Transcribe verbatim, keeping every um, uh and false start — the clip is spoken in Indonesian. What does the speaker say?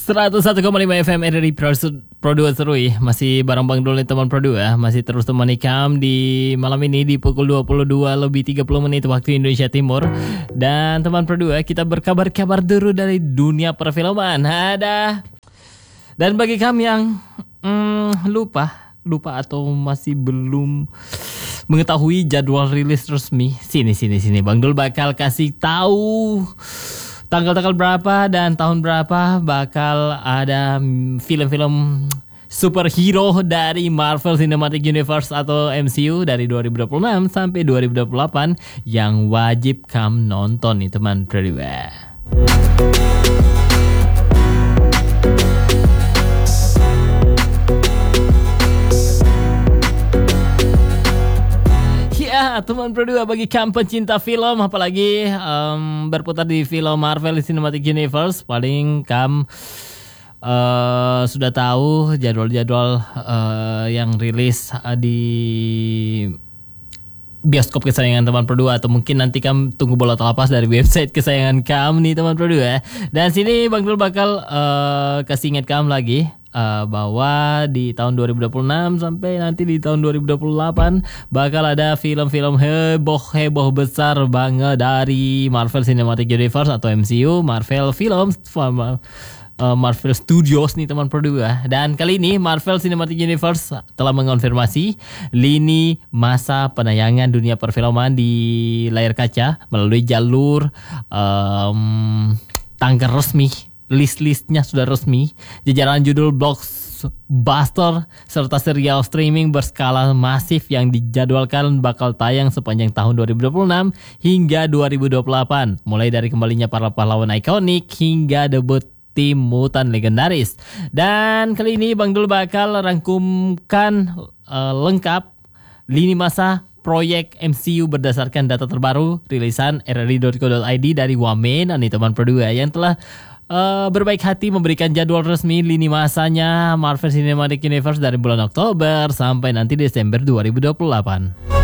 seratus satu koma lima F M R R I Produser Serui. Masih bareng Bang Dul teman Produ ya. Masih terus temani Kam di malam ini di pukul dua puluh dua lebih tiga puluh menit waktu Indonesia Timur. Dan teman Produ ya, kita berkabar-kabar dulu dari dunia perfilman. Ada. Dan bagi Kam yang hmm, lupa lupa atau masih belum mengetahui jadwal rilis resmi, sini sini sini Bang Dul bakal kasih tahu tanggal-tanggal berapa dan tahun berapa bakal ada film-film superhero dari Marvel Cinematic Universe atau M C U dari dua ribu dua puluh enam sampai dua ribu dua puluh delapan yang wajib kamu nonton nih teman Predua. Ya, teman berdua bagi kamu pencinta film, apalagi um, berputar di film Marvel Cinematic Universe, paling kamu uh, sudah tahu jadwal-jadwal uh, yang rilis uh, di bioskop kesayangan teman berdua, atau mungkin nanti kamu tunggu bola telepas dari website kesayangan kamu nih teman berdua. Dan sini Bang Dul bakal uh, kasih ingat kamu lagi Uh, bahwa di tahun dua ribu dua puluh enam sampai nanti di tahun dua ribu dua puluh delapan bakal ada film-film heboh-heboh besar banget dari Marvel Cinematic Universe atau M C U, Marvel Films, uh, Marvel Studios nih teman berdua. Dan kali ini Marvel Cinematic Universe telah mengonfirmasi lini masa penayangan dunia perfilman di layar kaca melalui jalur um, tanggal resmi. List-listnya sudah resmi. Jajaran judul blockbuster serta serial streaming berskala masif yang dijadwalkan bakal tayang sepanjang tahun dua ribu dua puluh enam hingga dua ribu dua puluh delapan. Mulai dari kembalinya para pahlawan ikonik hingga debut tim mutan legendaris. Dan kali ini Bang Dul bakal rangkumkan uh, lengkap lini masa proyek M C U berdasarkan data terbaru rilisan R R I dot co dot I D dari Wamena nih teman Perdua yang telah Uh, berbaik hati memberikan jadwal resmi lini masanya Marvel Cinematic Universe dari bulan Oktober sampai nanti Desember dua ribu dua puluh delapan.